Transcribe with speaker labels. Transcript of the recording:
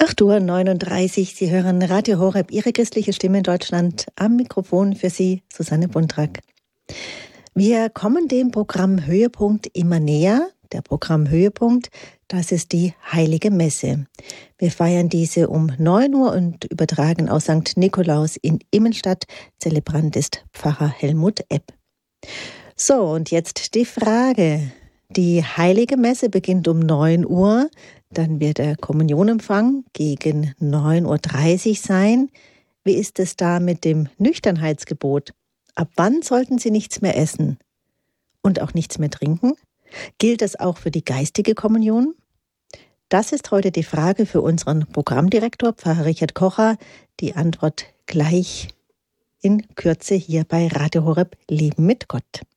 Speaker 1: 8:39 Uhr, Sie hören Radio Horeb, Ihre christliche Stimme in Deutschland. Am Mikrofon für Sie, Susanne Buntrack. Wir kommen dem Programm Höhepunkt immer näher. Der Programm Höhepunkt, das ist die Heilige Messe. Wir feiern diese um 9 Uhr und übertragen aus St. Nikolaus in Immenstadt. Zelebrant ist Pfarrer Helmut Epp. So, und jetzt die Frage. Die Heilige Messe beginnt um 9 Uhr. Dann wird der Kommunionempfang gegen 9:30 Uhr sein. Wie ist es da mit dem Nüchternheitsgebot? Ab wann sollten Sie nichts mehr essen und auch nichts mehr trinken? Gilt das auch für die geistige Kommunion? Das ist heute die Frage für unseren Programmdirektor, Pfarrer Richard Kocher. Die Antwort gleich in Kürze hier bei Radio Horeb Leben mit Gott.